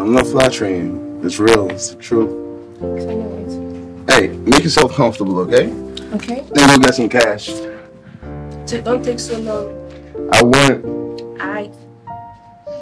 I'm not flattering you. It's real. It's the truth. Anyways. Hey, make yourself comfortable, okay? Okay. Then go get some cash. Don't take so long. I want. I